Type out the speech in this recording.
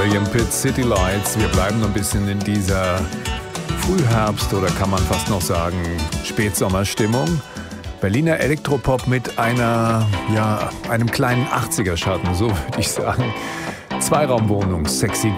William Pitt, City Lights. Wir bleiben noch ein bisschen in dieser Frühherbst- oder kann man fast noch sagen Spätsommerstimmung. Berliner Elektropop mit einem kleinen 80er-Schatten, so würde ich sagen. Zweiraumwohnung, Sexy